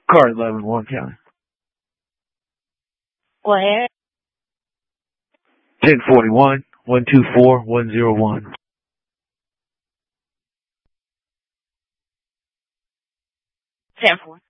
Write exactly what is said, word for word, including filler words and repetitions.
Car eleven, Warren County. Go ahead. ten forty-one, one two four, one zero one. ten four.